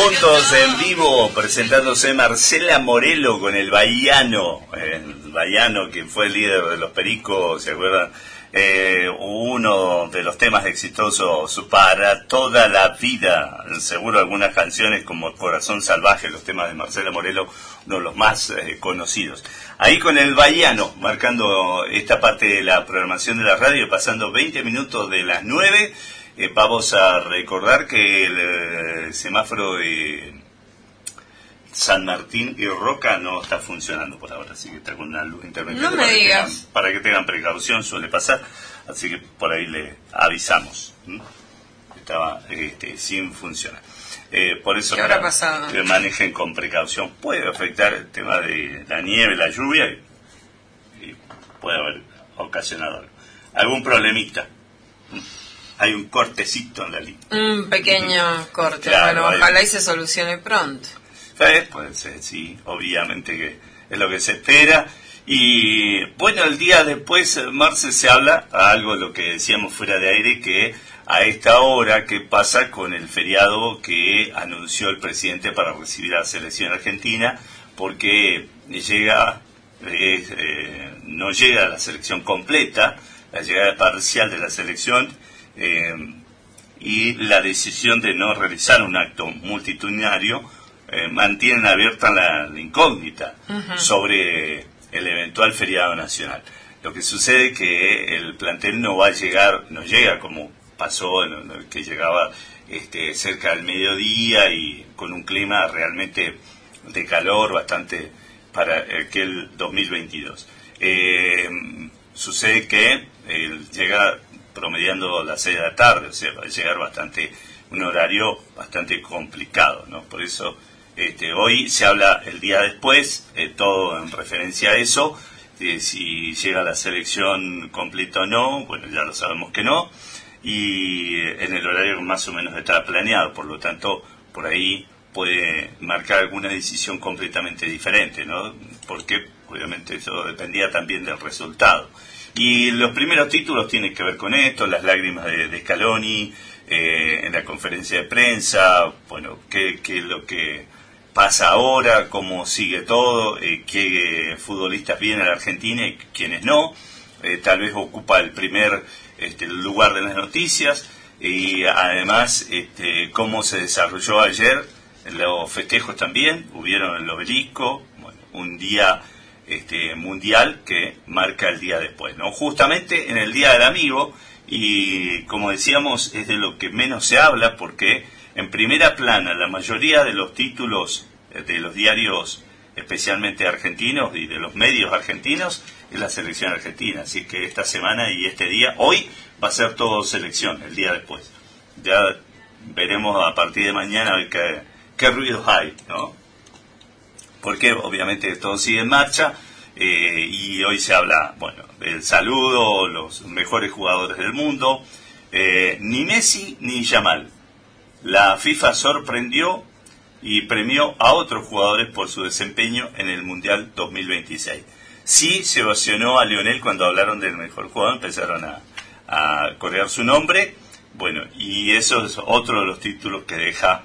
juntos en vivo, presentándose Marcela Morelo con el Bahiano que fue el líder de los Pericos, ¿se acuerdan? Uno de los temas exitosos para toda la vida, seguro algunas canciones como Corazón Salvaje, los temas de Marcela Morelo, uno de los más conocidos. Ahí con el Bahiano, marcando esta parte de la programación de la radio, pasando 20 minutos de las 9, vamos a recordar que el semáforo de San Martín y Roca no está funcionando por ahora, así que está con una luz intermitente. No me digas. Para que tengan precaución, suele pasar, así que por ahí le avisamos. Estaba sin funcionar. Por eso que manejen con precaución. Puede afectar el tema de la nieve, la lluvia, y puede haber ocasionado algún problemita. Hay un cortecito en la línea. Un pequeño corte. Claro, bueno, ojalá y se solucione pronto. Puede ser, sí, obviamente que es lo que se espera. Y bueno, el día después, Marce, se habla algo de lo que decíamos fuera de aire, que a esta hora, ¿qué pasa con el feriado que anunció el presidente para recibir a la selección argentina? Porque no llega la selección completa, la llegada parcial de la selección, y la decisión de no realizar un acto multitudinario mantienen abierta la incógnita sobre el eventual feriado nacional. Lo que sucede es que el plantel no llega como pasó, que llegaba cerca del mediodía y con un clima realmente de calor bastante para aquel 2022. Sucede que llega promediando las 6 de la tarde, o sea, va a llegar un horario bastante complicado, ¿no? Por eso hoy se habla el día después, todo en referencia a eso, si llega la selección completa o no. Bueno, ya lo sabemos que no, y en el horario más o menos está planeado, por lo tanto, por ahí puede marcar alguna decisión completamente diferente, ¿no? Porque obviamente eso dependía también del resultado. Y los primeros títulos tienen que ver con esto, las lágrimas de Scaloni en la conferencia de prensa, bueno, qué es lo que pasa ahora, cómo sigue todo, qué futbolistas vienen a la Argentina y quiénes no, tal vez ocupa el primer lugar de las noticias, y además cómo se desarrolló ayer los festejos también, hubieron el Obelisco, bueno, un día mundial que marca el día después, ¿no? Justamente en el Día del Amigo, y como decíamos, es de lo que menos se habla, porque en primera plana la mayoría de los títulos de los diarios, especialmente argentinos, y de los medios argentinos, es la selección argentina. Así que esta semana y este día, hoy va a ser todo selección, el día después. Ya veremos a partir de mañana qué ruidos hay, ¿no? Porque obviamente todo sigue en marcha, y hoy se habla, bueno, del saludo, los mejores jugadores del mundo, ni Messi ni Yamal. La FIFA sorprendió y premió a otros jugadores por su desempeño en el Mundial 2026. Sí se ovacionó a Lionel cuando hablaron del mejor jugador, empezaron a corear su nombre, bueno, y eso es otro de los títulos que deja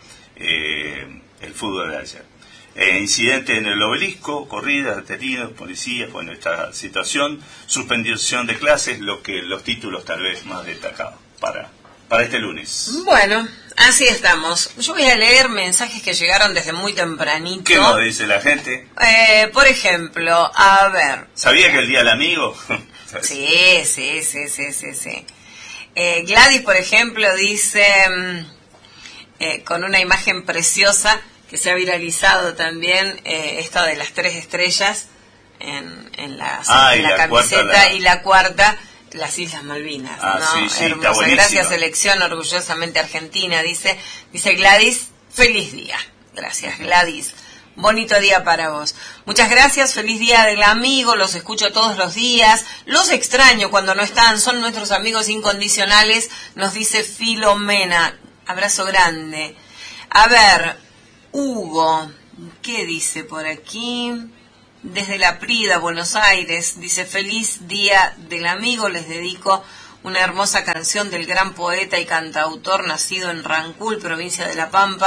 el fútbol de ayer. Incidentes en el Obelisco, corridas, detenidos, policías, bueno, esta situación, suspensión de clases, los títulos tal vez más destacados para este lunes. Bueno, así estamos. Yo voy a leer mensajes que llegaron desde muy tempranito. ¿Qué nos dice la gente? Por ejemplo, a ver. ¿Sabía que el Día del Amigo? Sí. Gladys, por ejemplo, dice, con una imagen preciosa que se ha viralizado también, esta de las 3 estrellas en la camiseta, y la cuarta, las Islas Malvinas, ¿no? Sí, hermosa. Gracias, selección orgullosamente argentina, dice Gladys. Feliz día. Gracias, Gladys. Bonito día para vos. Muchas gracias, feliz día del amigo, los escucho todos los días, los extraño cuando no están, son nuestros amigos incondicionales, nos dice Filomena. Abrazo grande. A ver, Hugo, ¿qué dice por aquí? Desde La Prida, Buenos Aires, dice: feliz día del amigo, les dedico una hermosa canción del gran poeta y cantautor nacido en Rancul, provincia de La Pampa,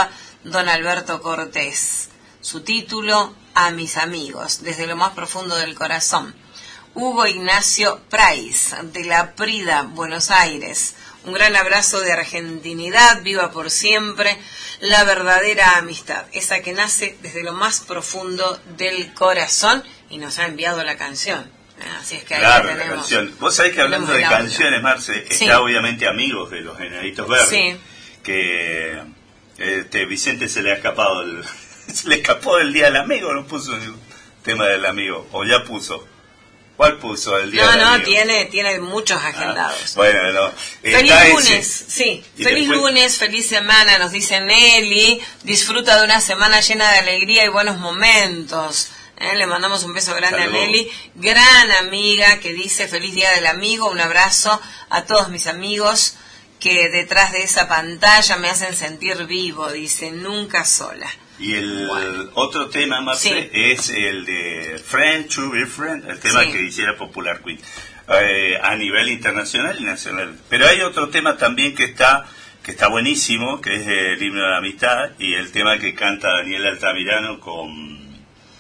don Alberto Cortés. Su título, A mis amigos, desde lo más profundo del corazón. Hugo Ignacio Price, de La Prida, Buenos Aires. Un gran abrazo de argentinidad, viva por siempre la verdadera amistad, esa que nace desde lo más profundo del corazón, y nos ha enviado la canción. Así es que ahí claro, tenemos, la canción. Vos sabés que hablando de canciones, Marce, sí. Está obviamente Amigos de los Enanitos Verdes, sí. Que Vicente se le ha escapado se le escapó el Día del Amigo, no puso el tema del amigo, o ya puso. ¿Cuál puso el día del amigo? Tiene muchos agendados. Bueno, no. Feliz lunes, sí. Feliz lunes, feliz semana, nos dice Nelly. Disfruta de una semana llena de alegría y buenos momentos. Le mandamos un beso grande. Salud. A Nelly, gran amiga que dice feliz día del amigo. Un abrazo a todos mis amigos que detrás de esa pantalla me hacen sentir vivo, dice, nunca sola. Y el otro tema, Marce, sí. Es el de Friend to be Friend, el tema que hiciera Popular Queen, a nivel internacional y nacional. Pero hay otro tema también que está buenísimo, que es el himno de la amistad, y el tema que canta Daniel Altamirano con...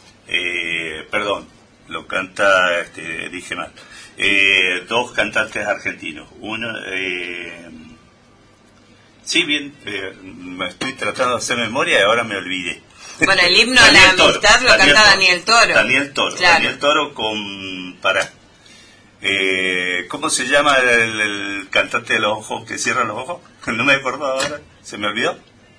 lo canta, dije mal, dos cantantes argentinos. Uno... Sí, bien, me estoy tratando de hacer memoria y ahora me olvidé. Bueno, el himno de la amistad lo canta Daniel Toro. Claro. Daniel Toro con... ¿cómo se llama el cantante de los ojos que cierra los ojos? No me acuerdo ahora, ¿se me olvidó?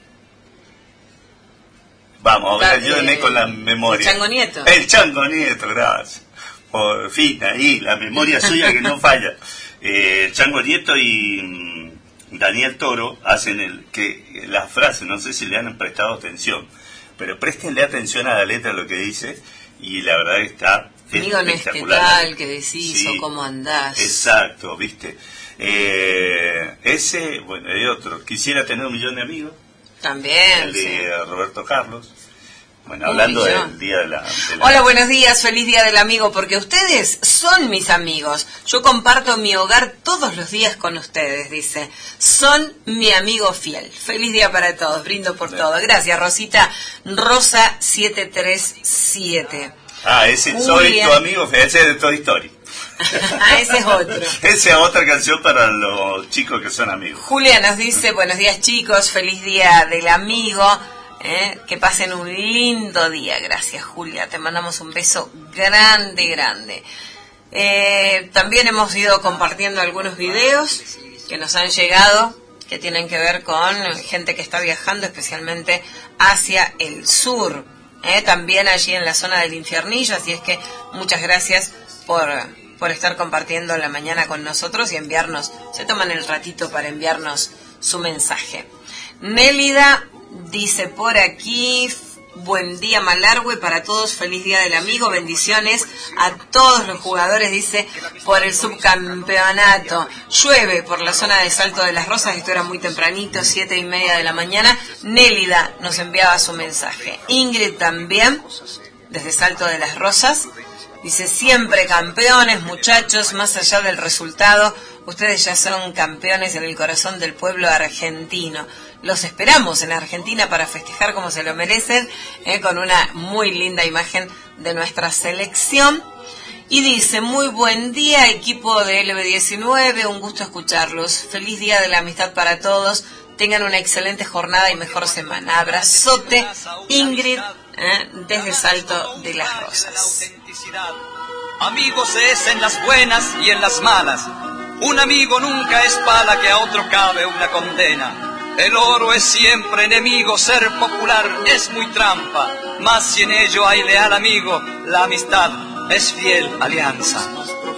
Vamos, a ver, ayúdenme con la memoria. El Chango Nieto. El Chango Nieto, gracias. Por fin, ahí, la memoria suya que no falla. Chango Nieto y... Daniel Toro hacen las frases, no sé si le han prestado atención, pero préstenle atención a la letra de lo que dice, y la verdad está amigo, espectacular. No es que tal, que decís, sí, o cómo andás. Exacto, ¿viste? Bueno, hay otro, quisiera tener 1 millón de amigos. También, el de Roberto Carlos. Bueno, hablando del día de la... Hola, buenos días, feliz día del amigo, porque ustedes son mis amigos. Yo comparto mi hogar todos los días con ustedes, dice. Son mi amigo fiel. Feliz día para todos, brindo por todo. Gracias, Rosita. Rosa 737. Ese Julia. Soy tu amigo fiel, ese es de Toy Story. Ese es otro. Esa es otra canción para los chicos que son amigos. Julia nos dice, buenos días chicos, feliz día del amigo. Que pasen un lindo día. Gracias, Julia, te mandamos un beso grande. También hemos ido compartiendo algunos videos que nos han llegado, que tienen que ver con gente que está viajando especialmente hacia el sur, también allí en la zona del Infiernillo, así es que muchas gracias por estar compartiendo la mañana con nosotros y se toman el ratito para enviarnos su mensaje. Nélida dice por aquí, buen día Malargüe para todos, feliz día del amigo, bendiciones a todos los jugadores, dice, por el subcampeonato. Llueve por la zona de Salto de las Rosas, esto era muy tempranito, 7:30 de la mañana. Nélida nos enviaba su mensaje. Ingrid también, desde Salto de las Rosas, dice, siempre campeones muchachos, más allá del resultado, ustedes ya son campeones en el corazón del pueblo argentino. Los esperamos en Argentina para festejar como se lo merecen, con una muy linda imagen de nuestra selección. Y dice, muy buen día, equipo de LB19, un gusto escucharlos. Feliz día de la amistad para todos. Tengan una excelente jornada y mejor semana. Abrazote, Ingrid, desde Salto de las Rosas. Amigos es en las buenas y en las malas. Un amigo nunca es pala que a otro cabe una condena. El oro es siempre enemigo, ser popular es muy trampa. Mas si en ello hay leal amigo, la amistad es fiel alianza.